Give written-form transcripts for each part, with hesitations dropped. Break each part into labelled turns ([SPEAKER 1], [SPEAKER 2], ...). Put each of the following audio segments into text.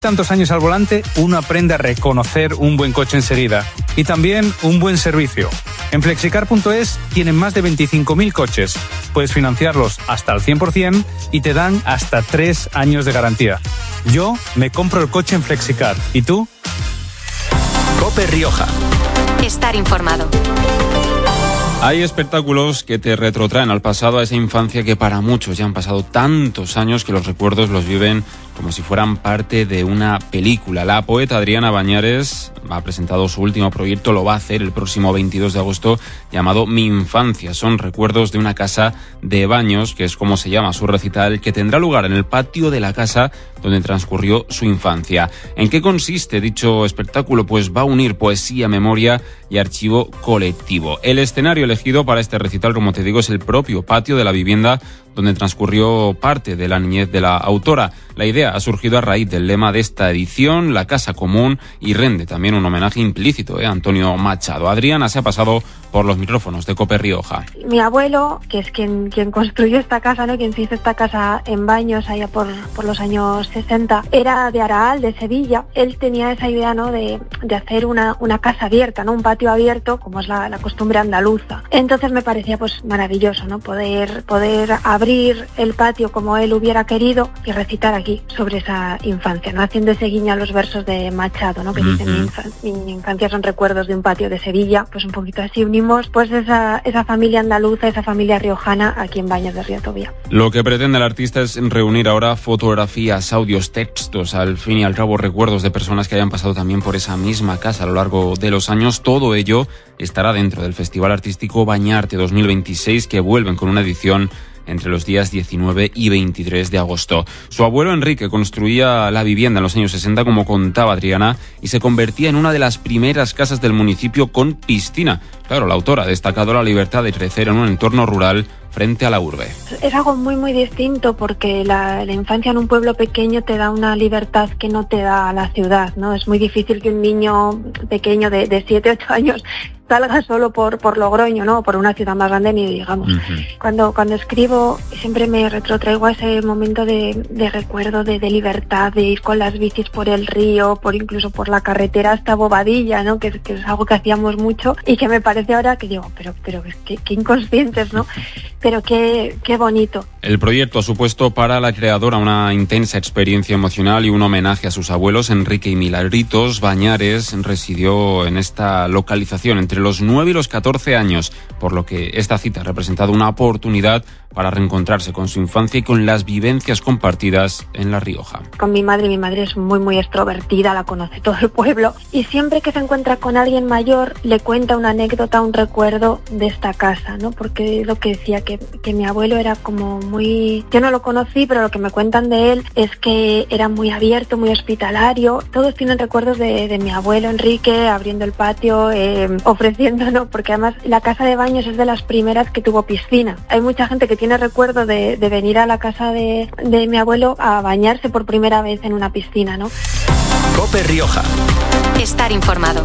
[SPEAKER 1] Tantos años al volante, uno aprende a reconocer un buen coche enseguida y también un buen servicio. En Flexicar.es tienen más de 25.000 coches. Puedes financiarlos hasta al 100% y te dan hasta 3 años de garantía. Yo me compro el coche en Flexicar. ¿Y tú?
[SPEAKER 2] COPE Rioja.
[SPEAKER 3] Estar informado.
[SPEAKER 4] Hay espectáculos que te retrotraen al pasado, a esa infancia que para muchos ya han pasado tantos años que los recuerdos los viven como si fueran parte de una película. La poeta Adriana Bañares ha presentado su último proyecto, lo va a hacer el próximo 22 de agosto, llamado Mi Infancia. Son recuerdos de una casa de baños, que es como se llama su recital, que tendrá lugar en el patio de la casa donde transcurrió su infancia. ¿En qué consiste dicho espectáculo? Pues va a unir poesía, memoria y archivo colectivo. El escenario elegido para este recital, como te digo, es el propio patio de la vivienda donde transcurrió parte de la niñez de la autora. La idea ha surgido a raíz del lema de esta edición, la casa común, y rinde también un homenaje implícito a Antonio Machado. Adriana se ha pasado por los micrófonos de COPE Rioja.
[SPEAKER 5] Mi abuelo, que es quien construyó esta casa, ¿no? Quien se hizo esta casa en Baños allá por los años 60, era de Araal, de Sevilla. Él tenía esa idea, ¿no? de hacer una casa abierta, ¿no? Un patio abierto, como es la costumbre andaluza. Entonces me parecía pues maravilloso, ¿no? Poder abrir el patio como él hubiera querido y recitar aquí sobre esa infancia, ¿no? Haciendo ese guiño a los versos de Machado, ¿no? Que dicen mi infancia son recuerdos de un patio de Sevilla. Pues un poquito así unimos pues esa familia andaluza, esa familia riojana aquí en Baños de Río Tobía.
[SPEAKER 4] Lo que pretende el artista es reunir ahora fotografías, audios, textos, al fin y al cabo recuerdos de personas que hayan pasado también por esa misma casa a lo largo de los años. Todo ello estará dentro del Festival Artístico Bañarte 2026, que vuelven con una edición entre los días 19 y 23 de agosto. Su abuelo Enrique construía la vivienda en los años 60, como contaba Adriana, y se convertía en una de las primeras casas del municipio con piscina. Claro, la autora ha destacado la libertad de crecer en un entorno rural frente a la urbe.
[SPEAKER 5] Es algo muy muy distinto porque la infancia en un pueblo pequeño te da una libertad que no te da la ciudad, ¿no? Es muy difícil que un niño pequeño de 7, 8 años salga solo por Logroño, ¿no? Por una ciudad más grande, ni digamos. Cuando escribo siempre me retrotraigo a ese momento de recuerdo, de libertad, de ir con las bicis por el río, incluso por la carretera hasta Bobadilla, ¿no? Que es algo que hacíamos mucho y que me parece ahora que digo, pero qué inconscientes, ¿no? Pero qué bonito.
[SPEAKER 4] El proyecto ha supuesto para la creadora una intensa experiencia emocional y un homenaje a sus abuelos. Enrique y Milagritos Bañares residió en esta localización entre los 9 y los 14 años, por lo que esta cita ha representado una oportunidad para reencontrarse con su infancia y con las vivencias compartidas en La Rioja.
[SPEAKER 5] Con mi madre es muy muy extrovertida, la conoce todo el pueblo y siempre que se encuentra con alguien mayor le cuenta una anécdota, un recuerdo de esta casa, ¿no? Porque lo que decía que mi abuelo era como muy... Yo no lo conocí, pero lo que me cuentan de él es que era muy abierto, muy hospitalario. Todos tienen recuerdos de mi abuelo Enrique abriendo el patio, ofreciendo, ¿no? Porque además la casa de Baños es de las primeras que tuvo piscina. Hay mucha gente que tiene recuerdo de venir a la casa de mi abuelo a bañarse por primera vez en una piscina, ¿no?
[SPEAKER 2] COPE Rioja.
[SPEAKER 3] Estar informado.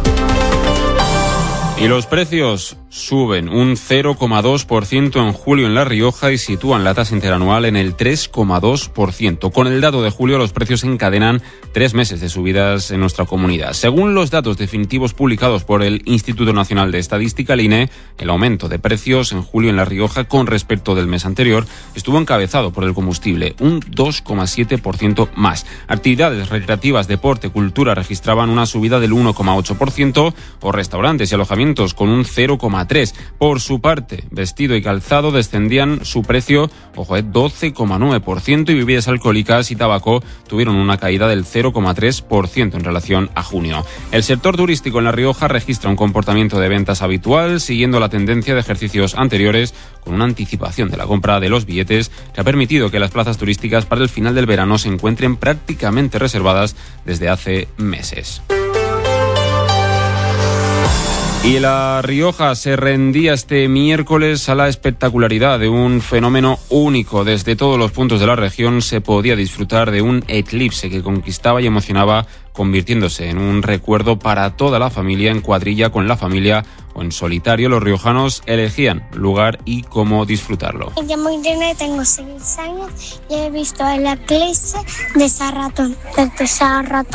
[SPEAKER 4] Y los precios suben un 0,2% en julio en La Rioja y sitúan la tasa interanual en el 3,2%. Con el dato de julio, los precios encadenan 3 meses de subidas en nuestra comunidad. Según los datos definitivos publicados por el Instituto Nacional de Estadística, el INE, el aumento de precios en julio en La Rioja con respecto del mes anterior estuvo encabezado por el combustible, un 2,7% más. Actividades recreativas, deporte, cultura registraban una subida del 1,8% o restaurantes y alojamientos con un 0,3%. Por su parte, vestido y calzado descendían su precio, 12,9%, y bebidas alcohólicas y tabaco tuvieron una caída del 0,3% en relación a junio. El sector turístico en La Rioja registra un comportamiento de ventas habitual, siguiendo la tendencia de ejercicios anteriores, con una anticipación de la compra de los billetes que ha permitido que las plazas turísticas para el final del verano se encuentren prácticamente reservadas desde hace meses. Y La Rioja se rendía este miércoles a la espectacularidad de un fenómeno único. Desde todos los puntos de la región se podía disfrutar de un eclipse que conquistaba y emocionaba, convirtiéndose en un recuerdo para toda la familia, en cuadrilla, con la familia o en solitario. Los riojanos elegían lugar y cómo disfrutarlo.
[SPEAKER 6] Me llamo Irene, tengo 6 años y he visto el eclipse de Sarratón, desde Sarratón.